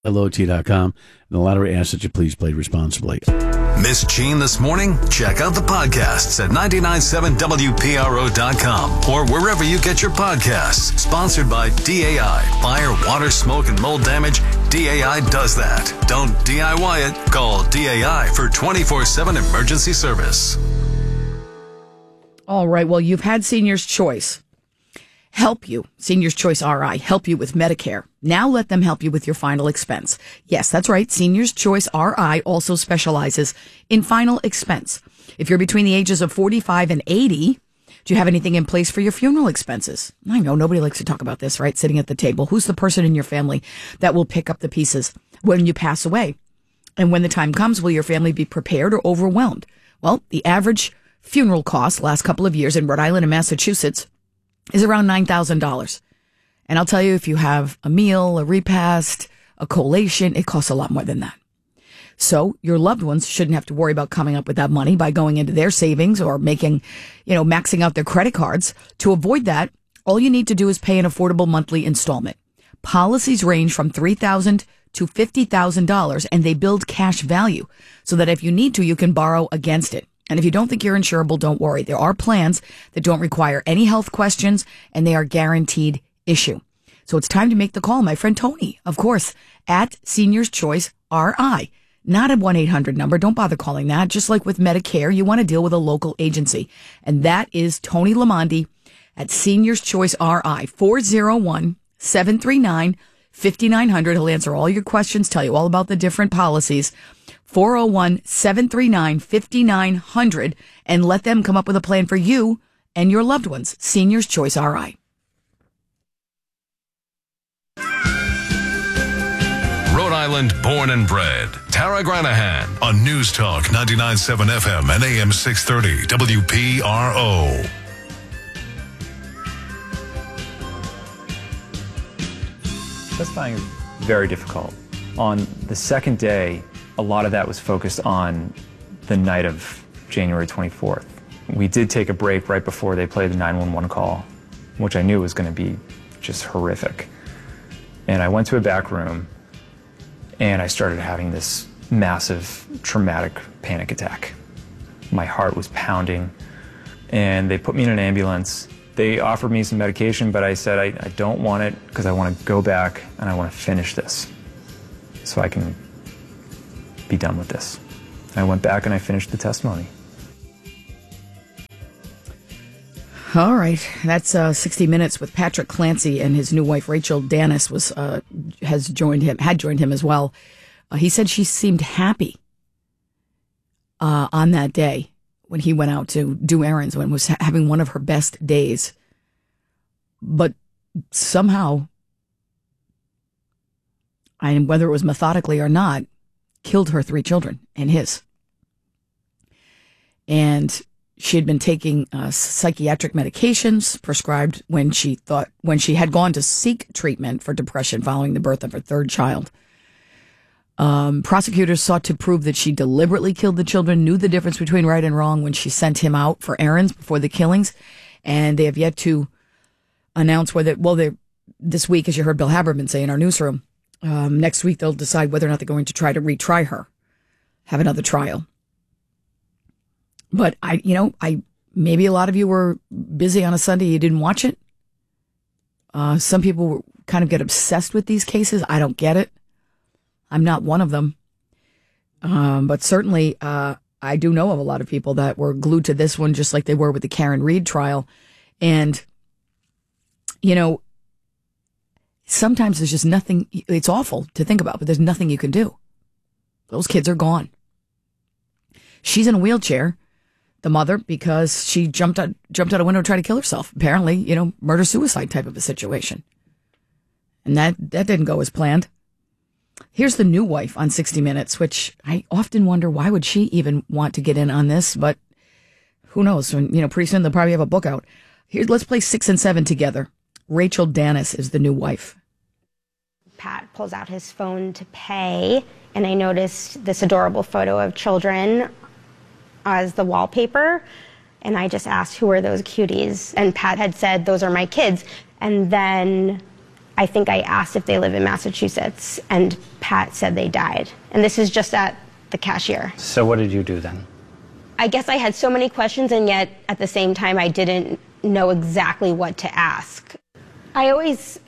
LOT.com. And the lottery asks that you please play responsibly. Miss Jean this morning? Check out the podcasts at 997WPRO.com or wherever you get your podcasts. Sponsored by DAI. Fire, water, smoke, and mold damage. DAI does that. Don't DIY it. Call DAI for 24/7 emergency service. All right. Well, you've had Seniors Choice help you. Seniors Choice RI help you with Medicare. Now let them help you with your final expense. Yes, that's right. Seniors Choice RI also specializes in final expense. If you're between the ages of 45 and 80, do you have anything in place for your funeral expenses? I know nobody likes to talk about this, right? Sitting at the table. Who's the person in your family that will pick up the pieces when you pass away? And when the time comes, will your family be prepared or overwhelmed? Well, the average funeral cost last couple of years in Rhode Island and Massachusetts is around $9,000. And I'll tell you, if you have a meal, a repast, a collation, it costs a lot more than that. So your loved ones shouldn't have to worry about coming up with that money by going into their savings or maxing out their credit cards. To avoid that, all you need to do is pay an affordable monthly installment. Policies range from $3,000 to $50,000, and they build cash value so that if you need to, you can borrow against it. And if you don't think you're insurable, don't worry. There are plans that don't require any health questions, and they are guaranteed issue. So it's time to make the call. My friend Tony, of course, at Seniors Choice RI. Not a 1-800 number. Don't bother calling that. Just like with Medicare, you want to deal with a local agency. And that is Tony Lamonde at Seniors Choice RI. 401-739-5900. He'll answer all your questions, tell you all about the different policies. 401-739-5900, and let them come up with a plan for you and your loved ones. Seniors Choice RI. Rhode Island born and bred. Tara Granahan on News Talk 99.7 FM and AM 630 WPRO. Testifying is very difficult. On the second day, a lot of that was focused on the night of January 24th. We did take a break right before they played the 911 call, which I knew was going to be just horrific. And I went to a back room, and I started having this massive traumatic panic attack. My heart was pounding, and they put me in an ambulance. They offered me some medication, but I said I don't want it because I want to go back and I want to finish this so I can be done with this. I went back and I finished the testimony. All right, that's 60 Minutes with Patrick Clancy, and his new wife Rachel Dennis had joined him as well. He said she seemed happy on that day when he went out to do errands, when was having one of her best days, but somehow, and whether it was methodically or not, killed her 3 children and his. And she had been taking psychiatric medications prescribed when she had gone to seek treatment for depression following the birth of her 3rd child. Prosecutors sought to prove that she deliberately killed the children, knew the difference between right and wrong when she sent him out for errands before the killings. And they have yet to announce this week, as you heard Bill Haberman say in our newsroom, next week they'll decide whether or not they're going to try to retry her, have another trial. But maybe a lot of you were busy on a Sunday, you didn't watch it. Some people kind of get obsessed with these cases. I don't get it. I'm not one of them. But certainly, I do know of a lot of people that were glued to this one, just like they were with the Karen Reed trial. And, sometimes there's just nothing. It's awful to think about, but there's nothing you can do. Those kids are gone. She's in a wheelchair, the mother, because she jumped out a window to try to kill herself. Apparently, murder-suicide type of a situation. And that didn't go as planned. Here's the new wife on 60 Minutes, which I often wonder, why would she even want to get in on this? But who knows? Pretty soon they'll probably have a book out. Here, let's play 6 and 7 together. Rachel Dennis is the new wife. Pat pulls out his phone to pay, and I noticed this adorable photo of children as the wallpaper, and I just asked, who are those cuties? And Pat had said, those are my kids. And then I think I asked if they live in Massachusetts, and Pat said they died. And this is just at the cashier. So what did you do then? I guess I had so many questions, and yet at the same time, I didn't know exactly what to ask. I always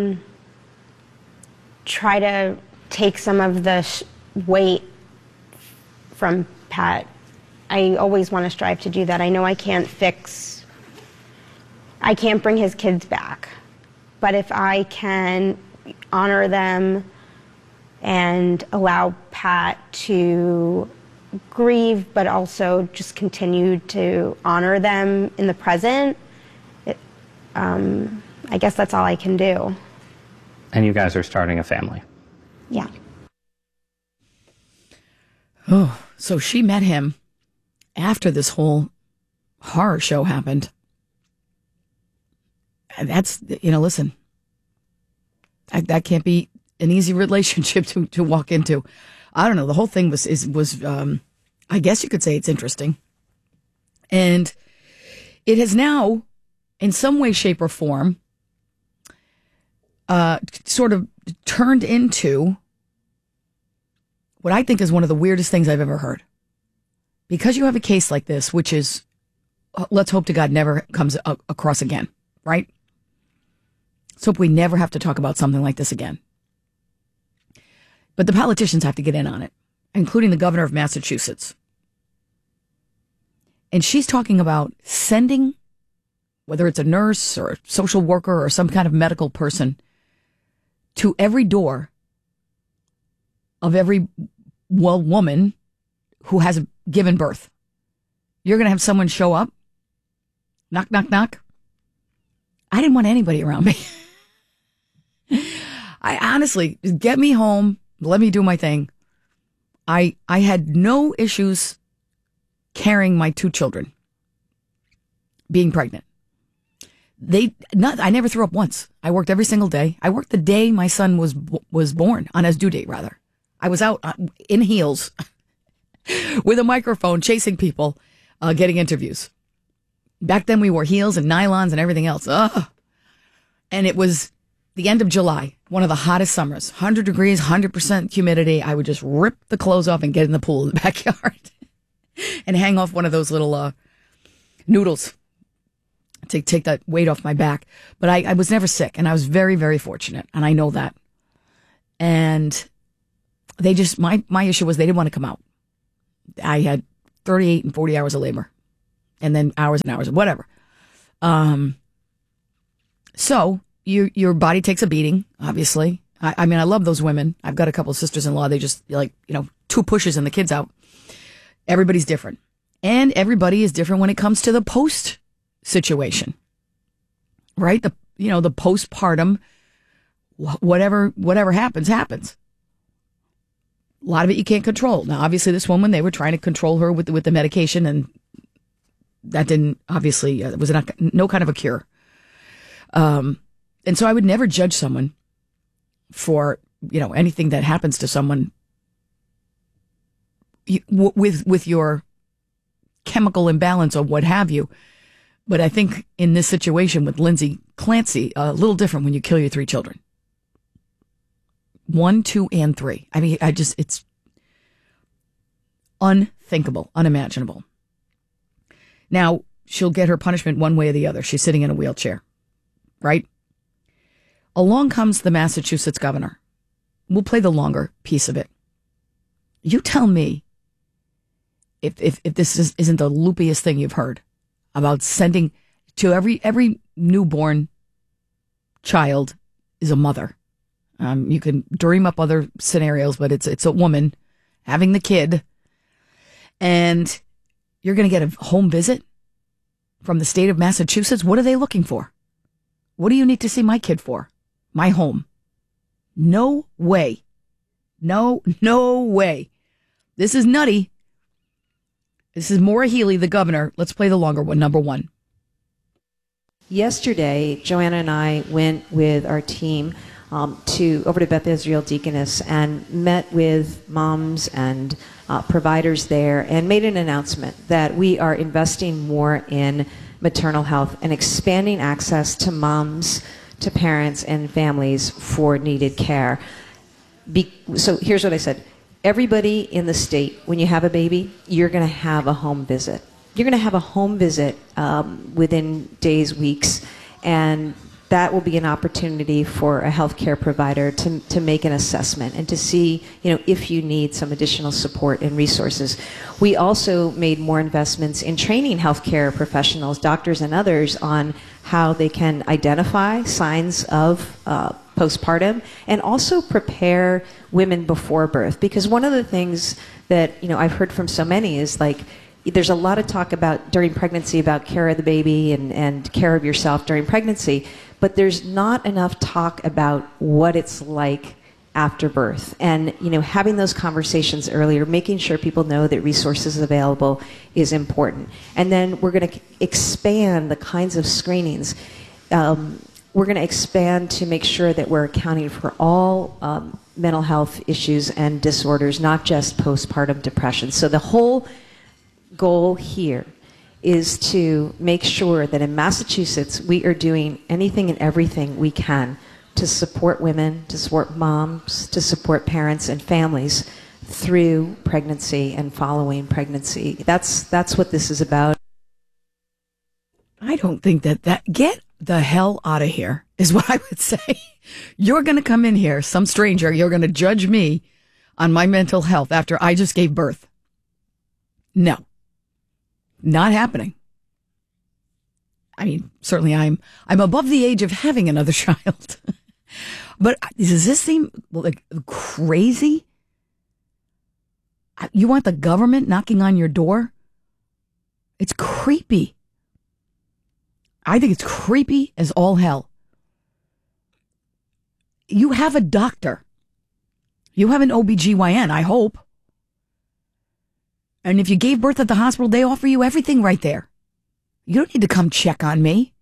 try to take some of the weight from Pat. I always want to strive to do that. I know I can't bring his kids back. But if I can honor them and allow Pat to grieve, but also just continue to honor them in the present, I guess that's all I can do. And you guys are starting a family. Yeah. Oh, so she met him after this whole horror show happened. And that's, listen, that can't be an easy relationship to walk into. I don't know. The whole thing was I guess you could say it's interesting. And it has now, in some way, shape, or form, sort of turned into what I think is one of the weirdest things I've ever heard. Because you have a case like this, which is, let's hope to God never comes across again, right? Let's hope we never have to talk about something like this again. But the politicians have to get in on it, including the governor of Massachusetts. And she's talking about sending, whether it's a nurse or a social worker or some kind of medical person, to every door of every woman who has given birth. You're going to have someone show up, knock, knock, knock. I didn't want anybody around me. I honestly, get me home, let me do my thing. I had no issues carrying my 2 children, being pregnant. I never threw up once. I worked every single day. I worked the day my son was born, on his due date, rather. I was out in heels with a microphone chasing people, getting interviews. Back then we wore heels and nylons and everything else. Ugh. And it was the end of July, one of the hottest summers, 100 degrees, 100% humidity. I would just rip the clothes off and get in the pool in the backyard and hang off one of those little noodles to take that weight off my back. But I was never sick, and I was very, very fortunate, and I know that. And they just, my issue was they didn't want to come out. I had 38 and 40 hours of labor, and then hours and hours of whatever. So your body takes a beating, obviously. I mean, I love those women. I've got a couple of sisters-in-law. They just, 2 pushes and the kid's out. Everybody's different. And everybody is different when it comes to the post situation, right? The postpartum, whatever happens. A lot of it you can't control. Now, obviously, this woman, they were trying to control her with the medication, and that didn't, obviously, was no kind of a cure. And so I would never judge someone for, anything that happens to someone with your chemical imbalance or what have you. But I think in this situation with Lindsay Clancy, a little different when you kill your 3 children. 1, 2, and 3. I mean, it's unthinkable, unimaginable. Now, she'll get her punishment one way or the other. She's sitting in a wheelchair, right? Along comes the Massachusetts governor. We'll play the longer piece of it. You tell me if this isn't the loopiest thing you've heard about sending to every newborn child is a mother. You can dream up other scenarios, but it's a woman having the kid, and you're going to get a home visit from the state of Massachusetts. What are they looking for? What do you need to see my kid for? My home. No way. No way. This is nutty. This is Maura Healey, the governor. Let's play the longer one, number 1. Yesterday, Joanna and I went with our team over to Beth Israel Deaconess and met with moms and providers there and made an announcement that we are investing more in maternal health and expanding access to moms to parents and families for needed care. So here's what I said. Everybody in the state, when you have a baby, you're going to have a home visit. You're going to have a home visit within days, weeks, and that will be an opportunity for a healthcare provider to make an assessment and to see, if you need some additional support and resources. We also made more investments in training healthcare professionals, doctors and others, on how they can identify signs of postpartum and also prepare women before birth. Because one of the things that, I've heard from so many is there's a lot of talk during pregnancy about care of the baby and care of yourself during pregnancy, but there's not enough talk about what it's like after birth. And, having those conversations earlier, making sure people know that resources available is important. And then we're going to expand the kinds of screenings. We're going to expand to make sure that we're accounting for all mental health issues and disorders, not just postpartum depression. So the whole goal here is to make sure that in Massachusetts we are doing anything and everything we can to support women, to support moms, to support parents and families through pregnancy and following pregnancy. That's what this is about. I don't think that get the hell out of here is what I would say. You're going to come in here, some stranger, you're going to judge me on my mental health after I just gave birth. No. Not happening. I mean, certainly I'm above the age of having another child. But does this seem like crazy? You want the government knocking on your door? It's creepy. I think it's creepy as all hell. You have a doctor. You have an OBGYN, I hope. And if you gave birth at the hospital, they offer you everything right there. You don't need to come check on me.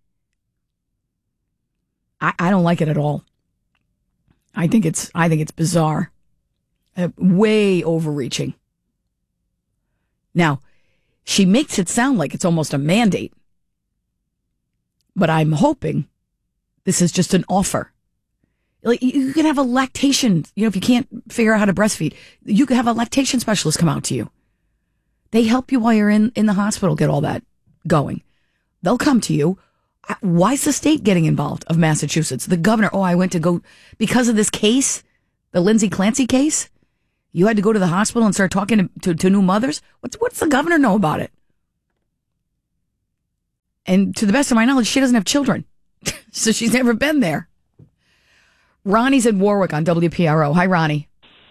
I don't like it at all. I think it's bizarre. Way overreaching. Now, she makes it sound like it's almost a mandate. But I'm hoping this is just an offer. Like, you can have a lactation, if you can't figure out how to breastfeed, you could have a lactation specialist come out to you. They help you while you're in the hospital, get all that going. They'll come to you. Why is the state getting involved of Massachusetts? The governor, I went to go, because of this case, the Lindsay Clancy case, you had to go to the hospital and start talking to new mothers? What's the governor know about it? And to the best of my knowledge, she doesn't have children. So she's never been there. Ronnie's in Warwick on WPRO. Hi, Ronnie.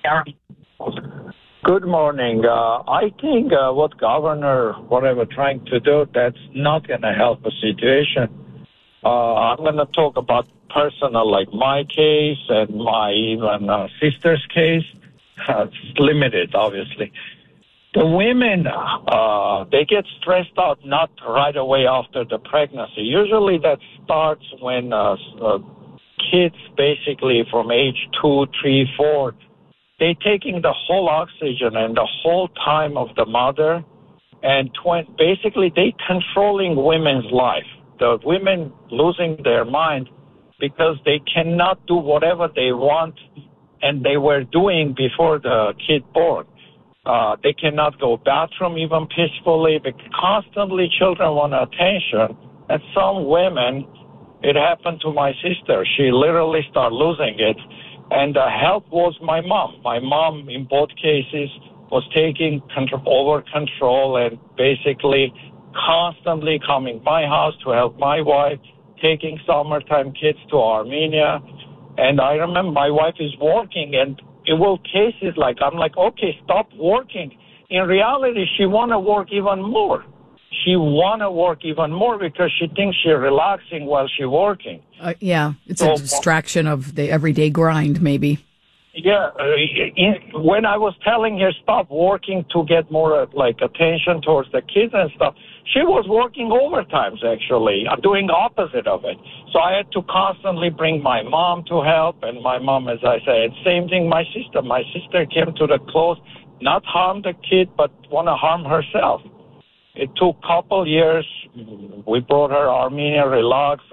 Good morning. I think what Governor, whatever, trying to do, that's not going to help the situation. I'm going to talk about personal, like my case and my even sister's case. It's limited, obviously. The women, they get stressed out not right away after the pregnancy. Usually that starts when kids, basically from age 2, 3, 4, they taking the whole oxygen and the whole time of the mother, and basically they controlling women's life. The women losing their mind because they cannot do whatever they want and they were doing before the kid born. They cannot go bathroom even peacefully because constantly children want attention. And some women, it happened to my sister. She literally started losing it. And the help was my mom. My mom, in both cases, was taking over control and basically constantly coming to my house to help my wife, taking summertime kids to Armenia. And I remember my wife is working, and in all cases, I'm like, okay, stop working. In reality, she want to work even more. She want to work even more because she thinks she's relaxing while she's working. Yeah, it's a distraction of the everyday grind, maybe. Yeah, when I was telling her stop working to get more attention towards the kids and stuff, she was working overtimes actually, doing opposite of it. So I had to constantly bring my mom to help, and my mom, as I said, same thing. My sister came to the close, not harm the kid, but want to harm herself. It took a couple years. We brought her Armenia, relaxed, and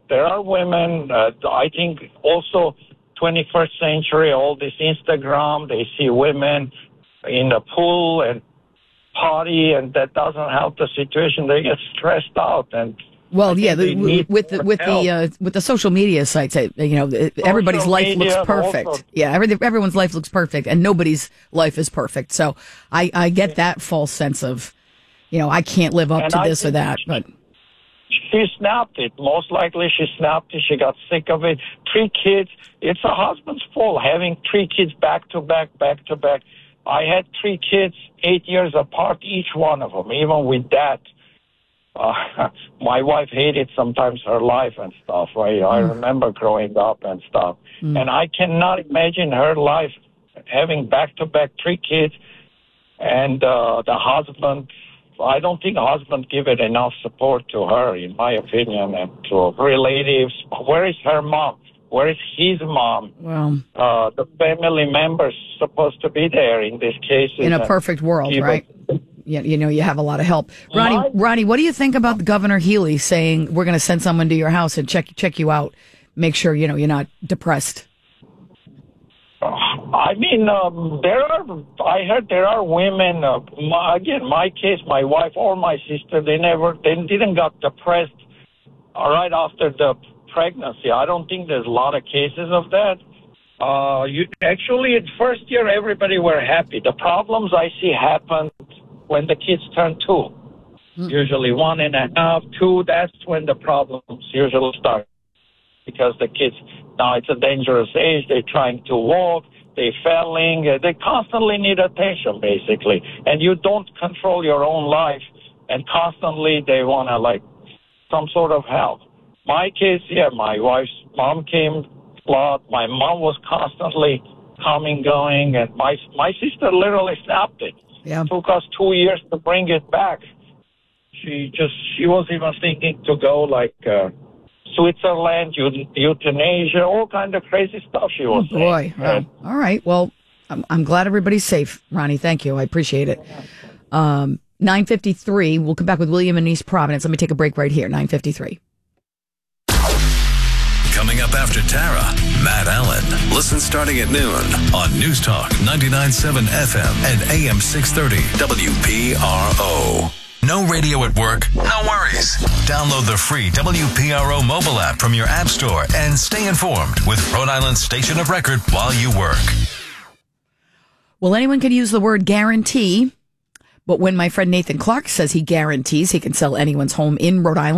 there are women, I think also 21st century, all this Instagram, they see women in the pool and party, and that doesn't help the situation. They get stressed out. And well, yeah, with the social media sites, everybody's life looks perfect. Also, yeah, everyone's life looks perfect, and nobody's life is perfect. So I get that false sense of, I can't live up to this or that. But she snapped it. Most likely she snapped it. She got sick of it. 3 kids. It's a husband's fault having 3 kids back to back. I had 3 kids, 8 years apart, each one of them. Even with that, my wife hated sometimes her life and stuff. I remember growing up and stuff. And I cannot imagine her life having back-to-back 3 kids and the husband. I don't think husband give it enough support to her, in my opinion, and to relatives. Where is her mom? Where is his mom? Well, the family members supposed to be there in this case. In a perfect world, right? You have a lot of help. Ronnie, what do you think about Governor Healy saying we're going to send someone to your house and check you out, make sure you're not depressed? I mean, I heard there are women. My case, my wife or my sister, they didn't got depressed right after the pregnancy. I don't think there's a lot of cases of that. Actually, in first year, everybody were happy. The problems I see happened when the kids turn 2. Usually 1.5, 2, that's when the problems usually start. Because the kids, now it's a dangerous age, they're trying to walk, they're failing, they constantly need attention, basically. And you don't control your own life, and constantly they want to, some sort of help. My case, my wife's mom came a lot. My mom was constantly coming, going, and my sister literally snapped it. Yeah. It took us 2 years to bring it back. She was even thinking to go Switzerland, euthanasia, all kind of crazy stuff she was saying. Boy. All right. Well, I'm glad everybody's safe, Ronnie. Thank you. I appreciate it. 9:53. We'll come back with William in East Providence. Let me take a break right here. 9:53. Coming up after Tara, Matt Allen. Listen starting at noon on News Talk 99.7 FM and AM 630 WPRO. No radio at work? No worries. Download the free WPRO mobile app from your app store and stay informed with Rhode Island's station of record while you work. Well, anyone can use the word guarantee, but when my friend Nathan Clark says he guarantees he can sell anyone's home in Rhode Island,